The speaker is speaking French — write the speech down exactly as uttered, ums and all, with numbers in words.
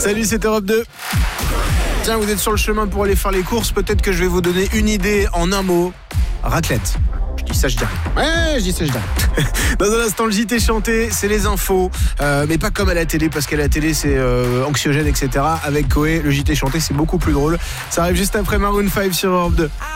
Salut, c'est Europe deux. Tiens, vous êtes sur le chemin pour aller faire les courses. Peut-être que je vais vous donner une idée en un mot. Raclette. Je dis ça, je dis rien. Ouais, je dis ça, je dis rien. Dans un instant, le J T chanté, c'est les infos. Euh, mais pas comme à la télé, parce qu'à la télé, c'est euh, anxiogène, et cetera. Avec Koé, le J T chanté, c'est beaucoup plus drôle. Ça arrive juste après Maroon cinq sur Europe deux.